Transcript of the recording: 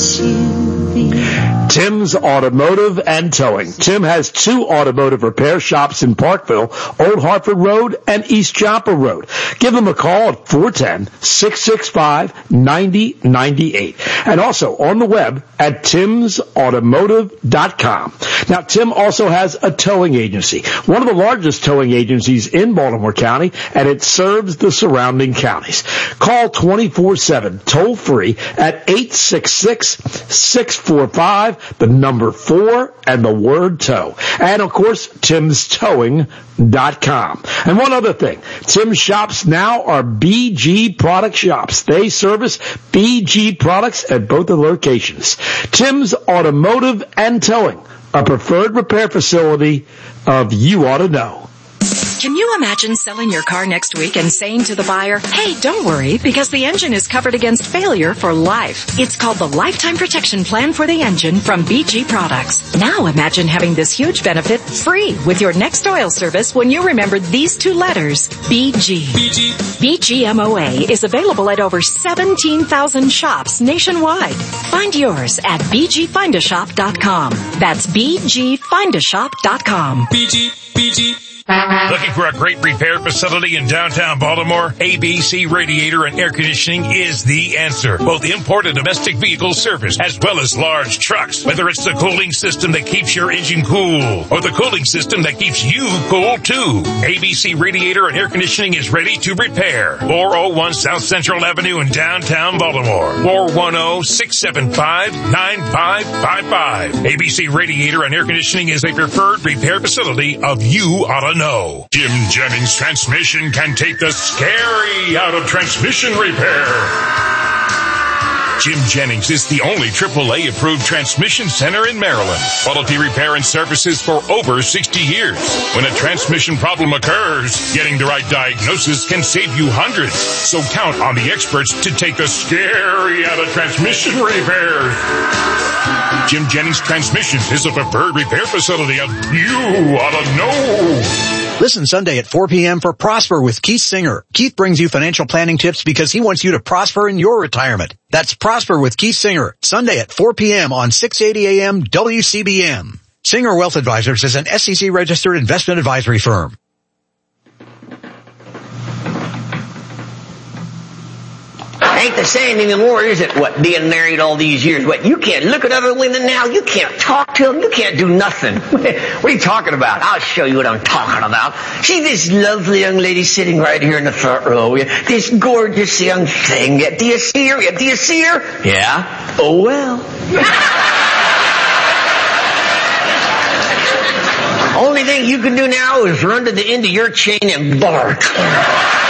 Tim's Automotive and Towing. Tim has 2 automotive repair shops in Parkville, Old Hartford Road and East Chopper Road. Give them a call at 410-665-9098. And also on the web at timsautomotive.com. Now, Tim also has a towing agency, one of the largest towing agencies in Baltimore County, and it serves the surrounding counties. Call 24/7, toll free at 866-645, the number 4 and the word tow. And of course, timstowing.com. And one other thing, Tim's shops now are BG product shops. They service BG products at both the locations. Tim's Automotive and Towing, a preferred repair facility of You Ought to Know. Can you imagine selling your car next week and saying to the buyer, hey, don't worry, because the engine is covered against failure for life. It's called the Lifetime Protection Plan for the Engine from BG Products. Now imagine having this huge benefit free with your next oil service when you remember these 2 letters, BG. BGMOA is available at over 17,000 shops nationwide. Find yours at bgfindashop.com. That's bgfindashop.com. BG. Looking for a great repair facility in downtown Baltimore? ABC Radiator and Air Conditioning is the answer. Both import and domestic vehicle service, as well as large trucks. Whether it's the cooling system that keeps your engine cool, or the cooling system that keeps you cool too, ABC Radiator and Air Conditioning is ready to repair. 401 South Central Avenue in downtown Baltimore. 410-675-9555. ABC Radiator and Air Conditioning is a preferred repair facility of You Ought to Know. Jim Jennings Transmission can take the scary out of transmission repair. Jim Jennings is the only AAA approved transmission center in Maryland. Quality repair and services for over 60 years. When a transmission problem occurs, getting the right diagnosis can save you hundreds. So count on the experts to take the scary out of transmission repairs. Jim Jennings Transmission is a preferred repair facility of You Ought to Know. Listen Sunday at 4 p.m. for Prosper with Keith Singer. Keith brings you financial planning tips because he wants you to prosper in your retirement. That's Prosper with Keith Singer, Sunday at 4 p.m. on 680 a.m. WCBM. Singer Wealth Advisors is an SEC-registered investment advisory firm. Ain't the same anymore, is it? What, being married all these years? What, you can't look at other women now? You can't talk to them? You can't do nothing. What are you talking about? I'll show you what I'm talking about. See this lovely young lady sitting right here in the front row? This gorgeous young thing. Do you see her? Do you see her? Yeah. Oh, well. Only thing you can do now is run to the end of your chain and bark.